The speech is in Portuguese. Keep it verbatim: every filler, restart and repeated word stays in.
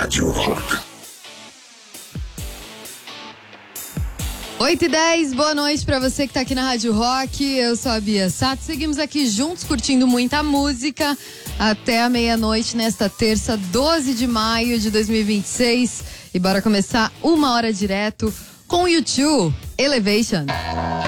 Rádio Rock. oito e dez, boa noite pra você que tá aqui na Rádio Rock. Eu sou a Bia Sato. Seguimos aqui juntos curtindo muita música até a meia-noite nesta terça, doze de maio de dois mil e vinte e seis. E bora começar uma hora direto com o U dois, Elevation.